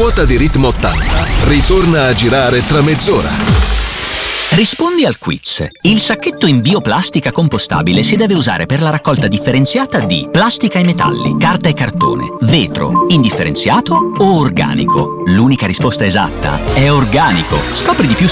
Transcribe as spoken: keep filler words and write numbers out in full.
ruota di Ritmo ottanta ritorna a girare tra mezz'ora. Rispondi al quiz. Il sacchetto in bioplastica compostabile si deve usare per la raccolta differenziata di plastica e metalli, carta e cartone, vetro, indifferenziato o organico. L'unica risposta esatta è organico. Scopri di più